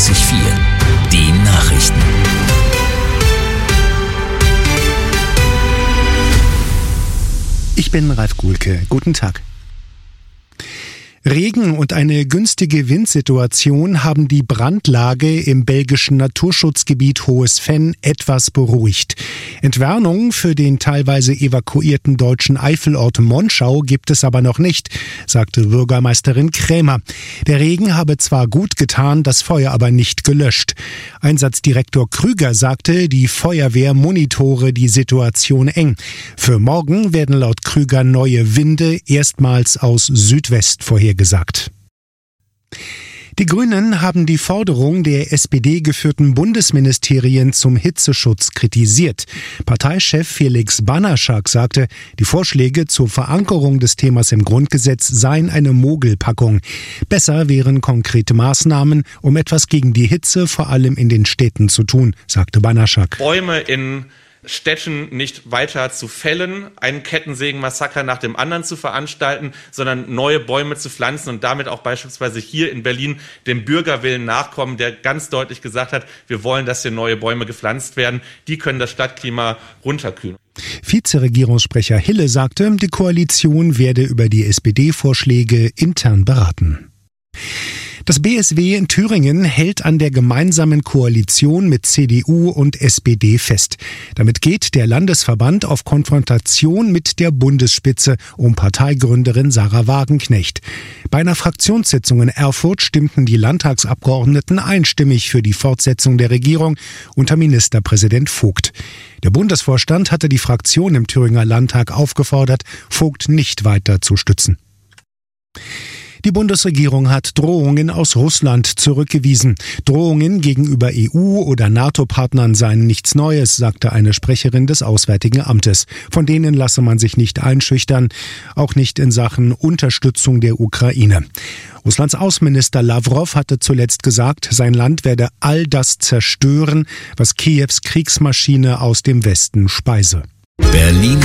94.4. Die Nachrichten. Ich bin Ralf Guhlke. Guten Tag. Regen und eine günstige Windsituation haben die Brandlage im belgischen Naturschutzgebiet Hohes Venn etwas beruhigt. Entwarnung für den teilweise evakuierten deutschen Eifelort Monschau gibt es aber noch nicht, sagte Bürgermeisterin Krämer. Der Regen habe zwar gut getan, das Feuer aber nicht gelöscht. Einsatzdirektor Krüger sagte, die Feuerwehr monitore die Situation eng. Für morgen werden laut Krüger neue Winde erstmals aus Südwest vorhergesagt. Die Grünen haben die Forderung der SPD-geführten Bundesministerien zum Hitzeschutz kritisiert. Parteichef Felix Banaschak sagte, die Vorschläge zur Verankerung des Themas im Grundgesetz seien eine Mogelpackung. Besser wären konkrete Maßnahmen, um etwas gegen die Hitze vor allem in den Städten zu tun, sagte Banaschak. Bäume in Städten nicht weiter zu fällen, einen Kettensägenmassaker nach dem anderen zu veranstalten, sondern neue Bäume zu pflanzen und damit auch beispielsweise hier in Berlin dem Bürgerwillen nachkommen, der ganz deutlich gesagt hat, wir wollen, dass hier neue Bäume gepflanzt werden. Die können das Stadtklima runterkühlen. Vizeregierungssprecher Hille sagte, die Koalition werde über die SPD-Vorschläge intern beraten. Das BSW in Thüringen hält an der gemeinsamen Koalition mit CDU und SPD fest. Damit geht der Landesverband auf Konfrontation mit der Bundesspitze um Parteigründerin Sarah Wagenknecht. Bei einer Fraktionssitzung in Erfurt stimmten die Landtagsabgeordneten einstimmig für die Fortsetzung der Regierung unter Ministerpräsident Vogt. Der Bundesvorstand hatte die Fraktion im Thüringer Landtag aufgefordert, Vogt nicht weiter zu stützen. Die Bundesregierung hat Drohungen aus Russland zurückgewiesen. Drohungen gegenüber EU- oder NATO-Partnern seien nichts Neues, sagte eine Sprecherin des Auswärtigen Amtes. Von denen lasse man sich nicht einschüchtern, auch nicht in Sachen Unterstützung der Ukraine. Russlands Außenminister Lawrow hatte zuletzt gesagt, sein Land werde all das zerstören, was Kiews Kriegsmaschine aus dem Westen speise. Berlin